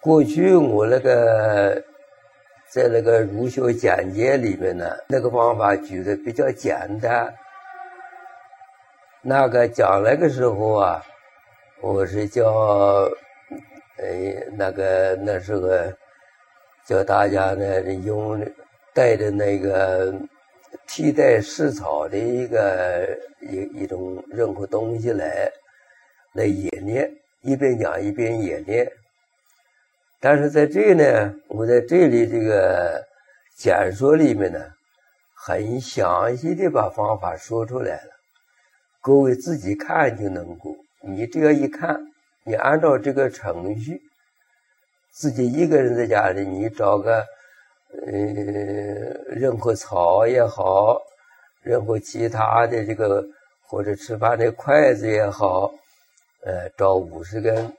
过去我在那个儒学讲解里面呢，那个方法举的比较简单。那个时候啊，我是那时候叫大家呢带着那个替代市草的一种任何东西来演练，一边讲一边演练。但是在这呢，我在这里这个讲说里面呢，很详细的把方法说出来了，各位自己看就能够。你这样一看，你按照这个程序，自己一个人在家里，你找个任何草也好，任何其他的这个或者吃饭的筷子也好，找50根，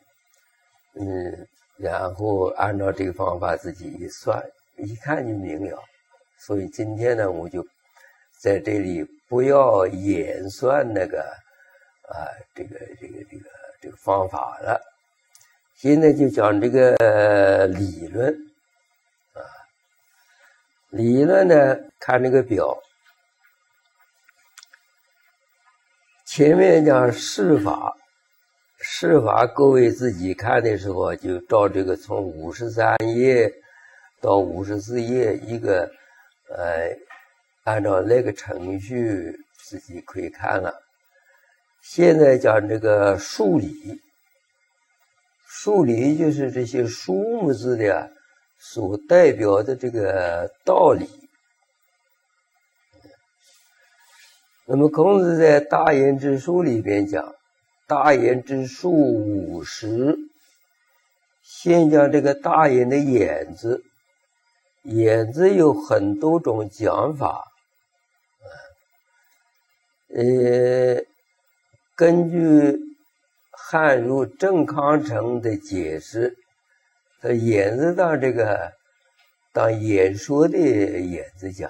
然后按照这个方法自己一算，一看就明了。所以今天呢，我就在这里不要演算这个方法了。现在就讲这个理论啊，理论呢，看这个表，前面讲事法，各位自己看的时候就照这个从53页到54页一个按照那个程序自己可以看了。现在讲这个数理，就是这些数目字的所代表的这个道理。那么孔子在大言之书里边讲，大言之数50，先讲这个大言的言字，言字有很多种讲法。根据汉儒郑康成的解释，他言字当演说的演字讲，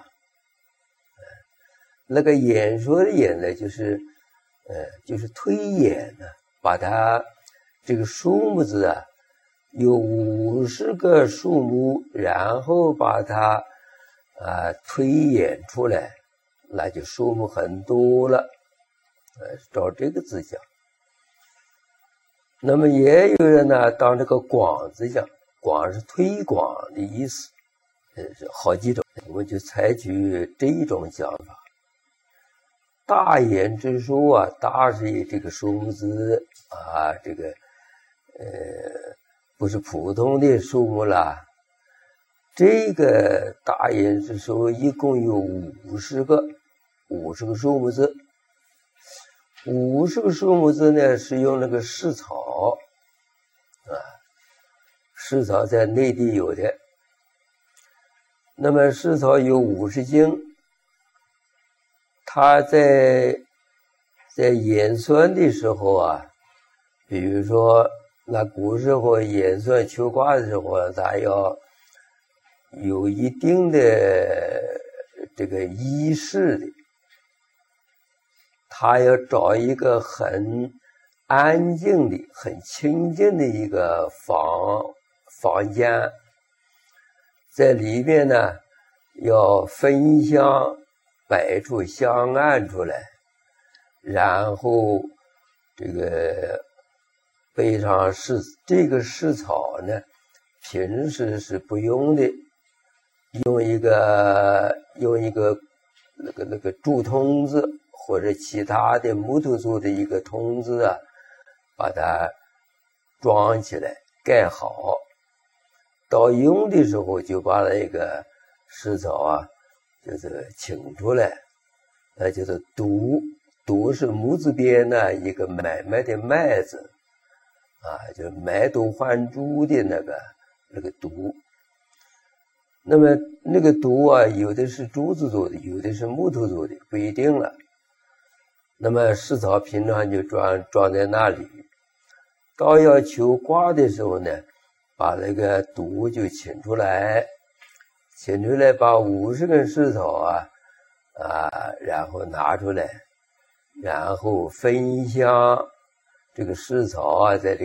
那个演说的演呢，就是推演呢，把它这个数目字啊，有50个数目，然后把它推演出来，那就数目很多了。照这个字讲。那么也有人呢当这个广字讲，广是推广的意思，是好几种，我们就采取这一种讲法。大言之书啊，大是这个数目字啊，不是普通的数目啦。这个大言之书一共有50个数目字。50个数目字呢，是用那个市草市草在内地有的。那么市草有50斤，它在演算的时候啊，比如说那古时候演算求卦的时候，它要有一定的这个仪式的。他要找一个很安静的、很清静的一个房间，在里面呢要焚香，摆出香案出来，然后这个背上这个市草呢，平时是不用的，用一个那个竹筒子。或者其他的木头做的一个筒子啊，把它装起来盖好，到用的时候就把那个市草啊，就是请出来，那就是读是木字边呢一个买卖的卖字啊，就是买椟还珠的那个读。那么那个读啊，有的是竹子做的，有的是木头做的，不一定了。那么市草平常就装在那里，到要求卦的时候呢，把那个读就请出来，把50根市草然后拿出来，然后焚香，这个市草啊，在这